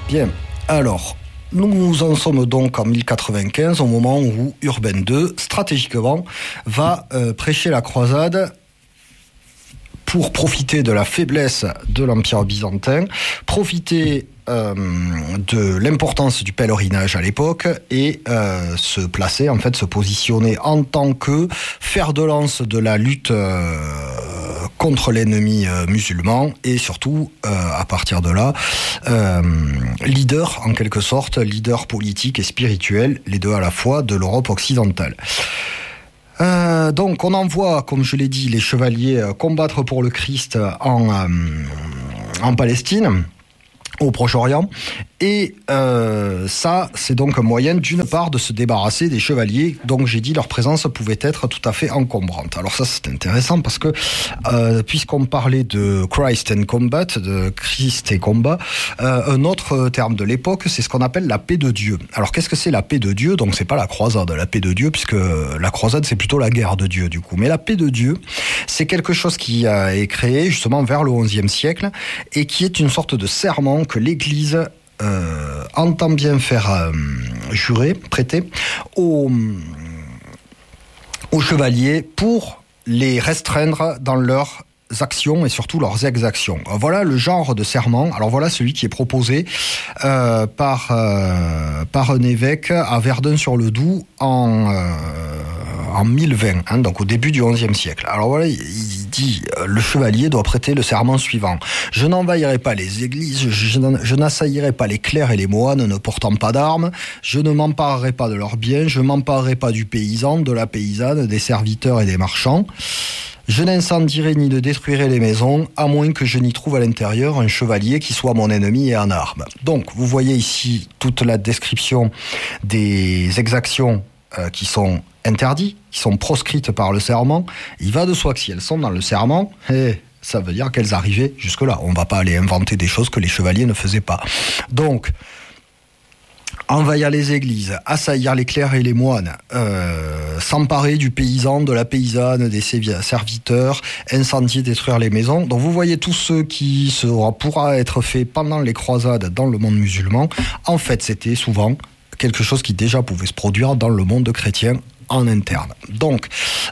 Bien, alors, nous en sommes donc en 1095, au moment où Urbain II, stratégiquement, va prêcher la croisade pour profiter de la faiblesse de l'Empire byzantin, profiter de l'importance du pèlerinage à l'époque et se placer, en fait, se positionner en tant que fer de lance de la lutte contre l'ennemi musulman et surtout, à partir de là, leader, en quelque sorte, leader politique et spirituel, les deux à la fois, de l'Europe occidentale. Donc on envoie, comme je l'ai dit, les chevaliers combattre pour le Christ en Palestine, au Proche-Orient, et ça, c'est donc un moyen, d'une part, de se débarrasser des chevaliers, donc j'ai dit leur présence pouvait être tout à fait encombrante. Alors ça, c'est intéressant parce que, puisqu'on parlait de Christ and Combat, de Christ et combat, un autre terme de l'époque, c'est ce qu'on appelle la paix de Dieu. Alors qu'est-ce que c'est la paix de Dieu ? Donc c'est pas la croisade, la paix de Dieu, puisque la croisade, c'est plutôt la guerre de Dieu, du coup. Mais la paix de Dieu, c'est quelque chose qui est créé, justement, vers le XIe siècle, et qui est une sorte de serment que l'Église entend bien faire jurer, prêter aux chevaliers pour les restreindre dans leurs actions et surtout leurs exactions. Voilà le genre de serment. Alors voilà celui qui est proposé par un évêque à Verdun-sur-le-Doubs en 1020, hein, donc au début du XIe siècle. Alors voilà, il dit, le chevalier doit prêter le serment suivant. Je n'envahirai pas les églises, je n'assaillirai pas les clercs et les moines ne portant pas d'armes, je ne m'emparerai pas de leurs biens, je ne m'emparerai pas du paysan, de la paysanne, des serviteurs et des marchands. Je n'incendierai ni ne détruirai les maisons, à moins que je n'y trouve à l'intérieur un chevalier qui soit mon ennemi et en armes. Donc, vous voyez ici toute la description des exactions qui sont interdites, qui sont proscrites par le serment. Il va de soi que si elles sont dans le serment, ça veut dire qu'elles arrivaient jusque-là. On ne va pas aller inventer des choses que les chevaliers ne faisaient pas. Donc, envahir les églises, assaillir les clercs et les moines, s'emparer du paysan, de la paysanne, des serviteurs, incendier, détruire les maisons. Donc vous voyez tout ce qui pourra être fait pendant les croisades dans le monde musulman. En fait, c'était souvent quelque chose qui déjà pouvait se produire dans le monde chrétien en interne. Donc,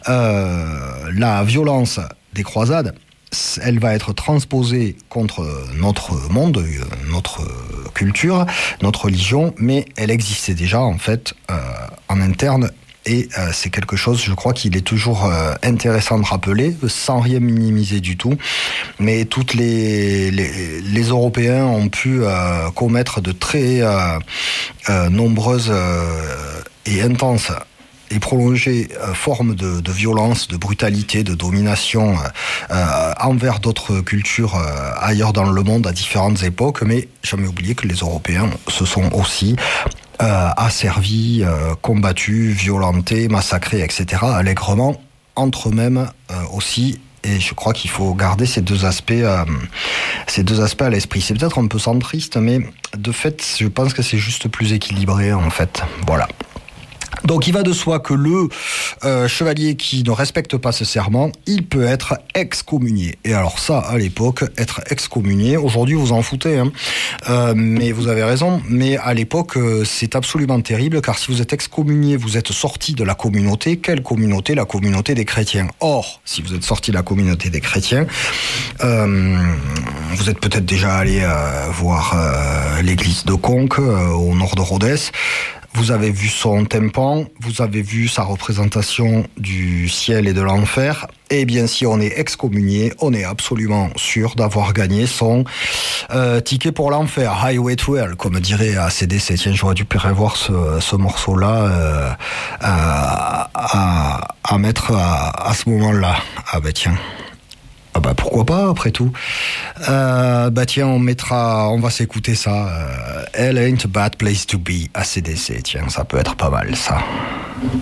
la violence des croisades, elle va être transposée contre notre monde, notre culture, notre religion, mais elle existait déjà en fait en interne. Et c'est quelque chose, je crois qu'il est toujours intéressant de rappeler, sans rien minimiser du tout. Mais toutes les Européens ont pu commettre de très nombreuses et intenses et prolongées formes de violence, de brutalité, de domination envers d'autres cultures ailleurs dans le monde à différentes époques. Mais jamais oublier que les Européens se sont aussi asservis, combattus, violentés, massacrés, etc. allègrement, entre eux-mêmes aussi. Et je crois qu'il faut garder ces deux aspects à l'esprit. C'est peut-être un peu centriste, mais de fait, je pense que c'est juste plus équilibré, en fait. Voilà. Donc il va de soi que le chevalier qui ne respecte pas ce serment, il peut être excommunié. Et alors ça, à l'époque, être excommunié, aujourd'hui vous en foutez, hein. Mais vous avez raison, mais à l'époque c'est absolument terrible, car si vous êtes excommunié, vous êtes sorti de la communauté. Quelle communauté ? La communauté des chrétiens. Or, si vous êtes sorti de la communauté des chrétiens, vous êtes peut-être déjà allé voir l'église de Conques, au nord de Rhodes. Vous avez vu son tympan, vous avez vu sa représentation du ciel et de l'enfer. Eh bien, si on est excommunié, on est absolument sûr d'avoir gagné son ticket pour l'enfer, Highway to Hell, comme dirait AC/DC. Tiens, j'aurais dû prévoir ce morceau-là à mettre à ce moment-là. Ah ben tiens. Ah bah pourquoi pas, après tout. Bah tiens, on va s'écouter ça. Hell ain't a bad place to be, AC/DC. Tiens, ça peut être pas mal, ça.